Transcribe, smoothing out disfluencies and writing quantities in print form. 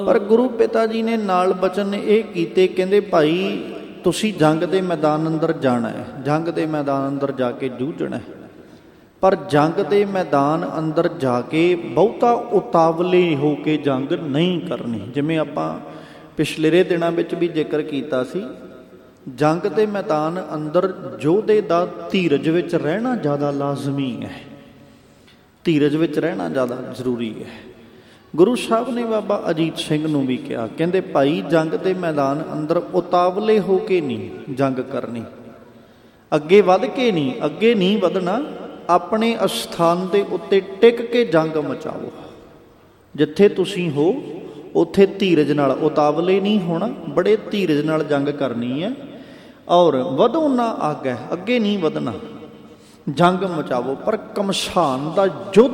ਪਰ ਗੁਰੂ ਪਿਤਾ ਜੀ ਨੇ ਨਾਲ ਬਚਨ ਇਹ ਕੀਤੇ, ਕਹਿੰਦੇ ਭਾਈ ਤੁਸੀਂ ਜੰਗ ਦੇ ਮੈਦਾਨ ਅੰਦਰ ਜਾਣਾ ਹੈ, ਜੰਗ ਦੇ ਮੈਦਾਨ ਅੰਦਰ ਜਾ ਕੇ ਜੂਝਣਾ ਹੈ, ਪਰ ਜੰਗ ਦੇ ਮੈਦਾਨ ਅੰਦਰ ਜਾ ਕੇ ਬਹੁਤਾ ਉਤਾਵਲੇ ਹੋ ਕੇ ਜੰਗ ਨਹੀਂ ਕਰਨੀ। ਜਿਵੇਂ ਆਪਾਂ ਪਿਛਲੇ ਦਿਨਾਂ ਵਿੱਚ ਵੀ ਜ਼ਿਕਰ ਕੀਤਾ ਸੀ, ਜੰਗ ਦੇ ਮੈਦਾਨ ਅੰਦਰ ਯੋਧੇ ਦਾ ਧੀਰਜ ਵਿੱਚ ਰਹਿਣਾ ਜ਼ਿਆਦਾ ਲਾਜ਼ਮੀ ਹੈ, ਧੀਰਜ ਵਿੱਚ ਰਹਿਣਾ ਜ਼ਿਆਦਾ ਜ਼ਰੂਰੀ ਹੈ। ਗੁਰੂ ਸਾਹਿਬ ਨੇ ਬਾਬਾ ਅਜੀਤ ਸਿੰਘ ਨੂੰ ਵੀ ਕਿਹਾ, ਕਹਿੰਦੇ ਭਾਈ ਜੰਗ ਦੇ ਮੈਦਾਨ ਅੰਦਰ ਉਤਾਵਲੇ ਹੋ ਕੇ ਨਹੀਂ ਜੰਗ ਕਰਨੀ, ਅੱਗੇ ਵੱਧ ਕੇ ਨਹੀਂ, ਅੱਗੇ ਨਹੀਂ ਵਧਣਾ, ਆਪਣੇ ਅਸਥਾਨ ਦੇ ਉੱਤੇ ਟਿਕ ਕੇ ਜੰਗ ਮਚਾਓ। ਜਿੱਥੇ ਤੁਸੀਂ ਹੋ ਉੱਥੇ ਧੀਰਜ ਨਾਲ, ਉਤਾਵਲੇ ਨਹੀਂ ਹੋਣਾ, ਬੜੇ ਧੀਰਜ ਨਾਲ ਜੰਗ ਕਰਨੀ ਹੈ। ਔਰ ਵਧੋ ਨਾ ਆਗੇ, ਅੱਗੇ ਨਹੀਂ ਵਧਣਾ, ਜੰਗ ਮਚਾਵੋ। ਪਰ ਘਮਸਾਨ ਦਾ ਯੁੱਧ